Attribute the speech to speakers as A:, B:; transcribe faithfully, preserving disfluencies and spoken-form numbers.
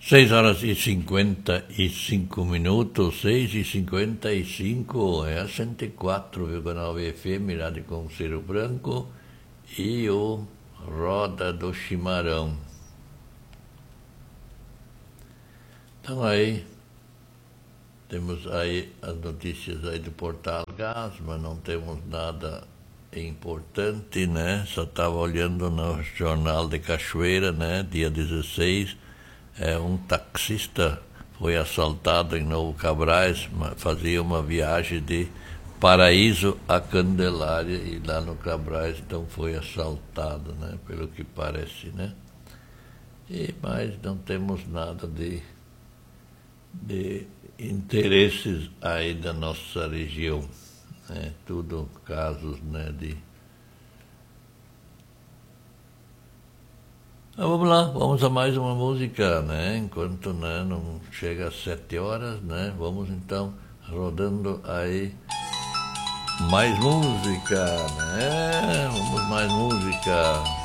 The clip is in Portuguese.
A: Seis horas e cinquenta e cinco minutos, seis e cinquenta e cinco, é a cento e quatro vírgula nove F M, Rádio Conselho Branco e o Roda do Chimarrão. Então aí, temos aí as notícias aí do Portal Gás, mas não temos nada importante, né? Só estava olhando no Jornal de Cachoeira, né? Dia dezesseis, é, um taxista foi assaltado em Novo Cabrais, fazia uma viagem de Paraíso a Candelária e lá no Cabrais, então foi assaltado, né? Pelo que parece, né? E, mas não temos nada de, de interesses aí da nossa região, né? Tudo casos, né, de... Ah, vamos lá, vamos a mais uma música, né? Enquanto, né, não chega às sete horas, né? Vamos então rodando aí mais música, né? Vamos mais música.